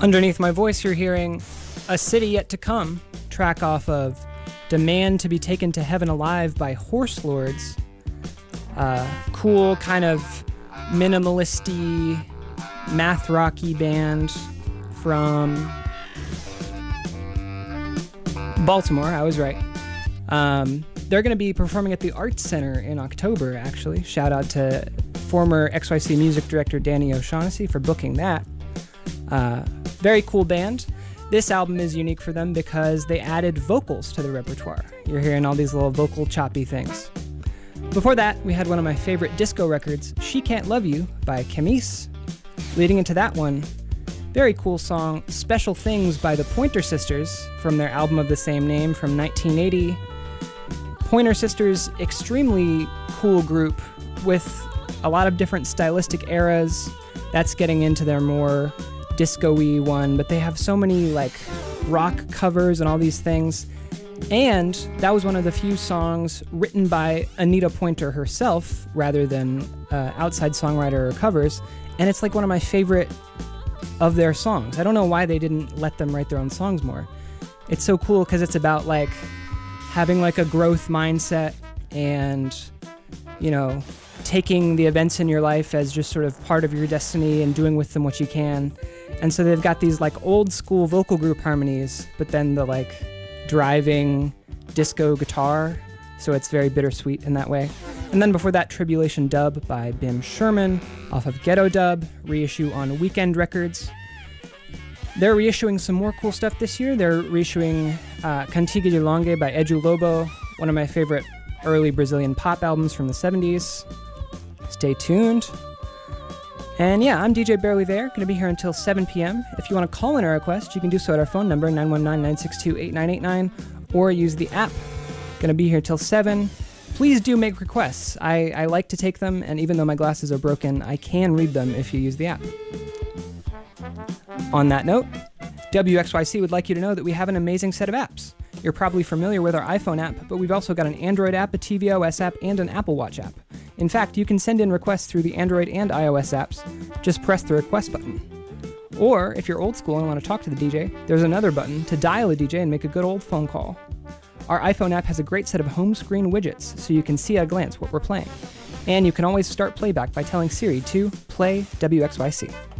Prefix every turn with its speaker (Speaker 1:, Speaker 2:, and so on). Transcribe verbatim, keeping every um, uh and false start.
Speaker 1: Underneath my voice, you're hearing A City Yet to Come, track off of Demand to Be Taken to Heaven Alive by Horse Lords. Uh, cool, kind of minimalisty, math rocky band from Baltimore. I was right. Um, they're going to be performing at the Arts Center in October, actually. Shout out to former X Y C music director Danny O'Shaughnessy for booking that. Uh, very cool band. This album is unique for them because they added vocals to the repertoire. You're hearing all these little vocal choppy things. Before that, we had one of my favorite disco records, She Can't Love You by Camise. Leading into that one, very cool song, Special Things by the Pointer Sisters from their album of the same name from nineteen eighty. Pointer Sisters, extremely cool group with a lot of different stylistic eras. That's getting into their more disco-y one, but they have so many like rock covers and all these things. And that was one of the few songs written by Anita Pointer herself rather than uh, outside songwriter or covers. And it's like one of my favorite of their songs. I don't know why they didn't let them write their own songs more. It's so cool because it's about like having like a growth mindset and, you know, taking the events in your life as just sort of part of your destiny and doing with them what you can. And so they've got these like old school vocal group harmonies, but then the like driving disco guitar. So it's very bittersweet in that way. And then before that, Tribulation Dub by Bim Sherman off of Ghetto Dub, reissue on Weekend Records. They're reissuing some more cool stuff this year. They're reissuing uh, Cantiga de Longue by Edu Lobo, one of my favorite early Brazilian pop albums from the seventies. Stay tuned. And yeah, I'm D J Barely There, going to be here until seven p.m. If you want to call in a request, you can do so at our phone number, nine one nine, nine six two, eight nine eight nine, or use the app. Going to be here till seven. Please do make requests. I, I like to take them, and even though my glasses are broken, I can read them if you use the app. On that note, W X Y C would like you to know that we have an amazing set of apps. You're probably familiar with our iPhone app, but we've also got an Android app, a T V O S app, and an Apple Watch app. In fact, you can send in requests through the Android and iOS apps. Just press the request button. Or, if you're old school and want to talk to the D J, there's another button to dial a D J and make a good old phone call. Our iPhone app has a great set of home screen widgets, so you can see at a glance what we're playing. And you can always start playback by telling Siri to play W X Y C.